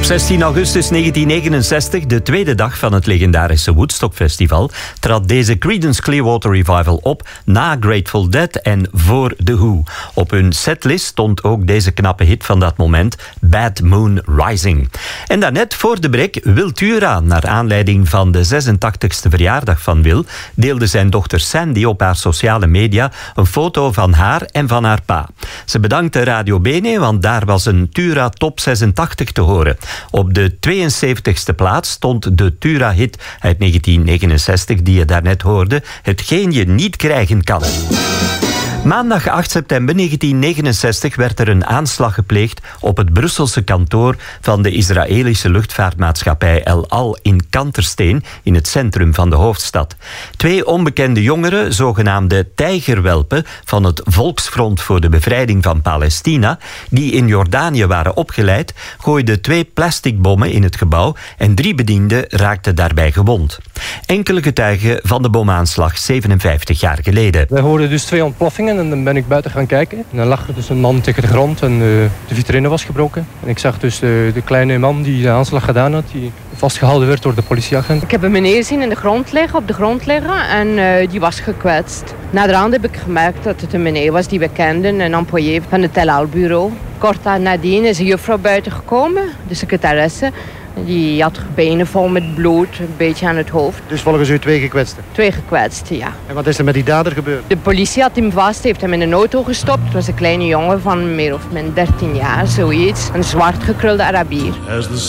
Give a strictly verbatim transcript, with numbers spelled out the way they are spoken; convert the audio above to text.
zestien augustus negentien negenenzestig, de tweede dag van het legendarische Woodstock Festival, trad deze Creedence Clearwater Revival op na Grateful Dead en voor The Who. Op hun setlist stond ook deze knappe hit van dat moment, Bad Moon Rising. En daarnet voor de break Wil Tura. Naar aanleiding van de zesentachtigste verjaardag van Wil deelde zijn dochter Sandy op haar sociale media een foto van haar en van haar pa. Ze bedankte Radio Bene, want daar was een Tura Top zesentachtig te horen. Op de tweeënzeventigste plaats stond de Tura-hit uit negentien negenenzestig die je daarnet hoorde, Hetgeen je niet krijgen kan. Maandag acht september negentien negenenzestig werd er een aanslag gepleegd op het Brusselse kantoor van de Israëlische luchtvaartmaatschappij El Al in Kantersteen, in het centrum van de hoofdstad. Twee onbekende jongeren, zogenaamde tijgerwelpen van het Volksfront voor de Bevrijding van Palestina, die in Jordanië waren opgeleid, gooiden twee plastic bommen in het gebouw en drie bedienden raakten daarbij gewond. Enkele getuigen van de bomaanslag zevenenvijftig jaar geleden. We hoorden dus twee ontploffingen en dan ben ik buiten gaan kijken. En dan lag er dus een man tegen de grond en uh, de vitrine was gebroken. En ik zag dus de, de kleine man die de aanslag gedaan had, die vastgehouden werd door de politieagent. Ik heb een meneer zien in de grond liggen, op de grond liggen en uh, die was gekwetst. Naderhand heb ik gemerkt dat het een meneer was die we kenden, een employé van het El Al bureau. Kort nadien is een juffrouw buiten gekomen, de secretaresse. Die had benen vol met bloed, een beetje aan het hoofd. Dus volgens u twee gekwetsten? Twee gekwetsten, ja. En wat is er met die dader gebeurd? De politie had hem vast, heeft hem in een auto gestopt. Het was een kleine jongen van meer of min dertien jaar, zoiets. Een zwart gekrulde Arabier.